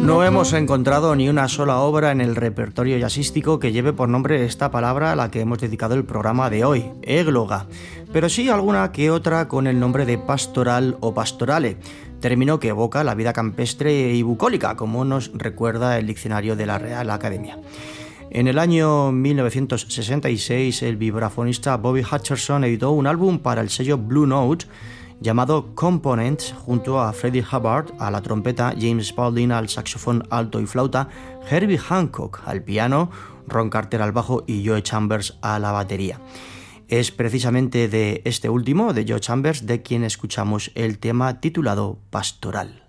No hemos encontrado ni una sola obra en el repertorio jazzístico que lleve por nombre esta palabra a la que hemos dedicado el programa de hoy, égloga, pero sí alguna que otra con el nombre de pastoral o pastorale, término que evoca la vida campestre y bucólica, como nos recuerda el diccionario de la Real Academia. En el año 1966, el vibrafonista Bobby Hutcherson editó un álbum para el sello Blue Note llamado Components, junto a Freddie Hubbard a la trompeta, James Spaulding al saxofón alto y flauta, Herbie Hancock al piano, Ron Carter al bajo y Joe Chambers a la batería. Es precisamente de este último, de Joe Chambers, de quien escuchamos el tema titulado Pastoral.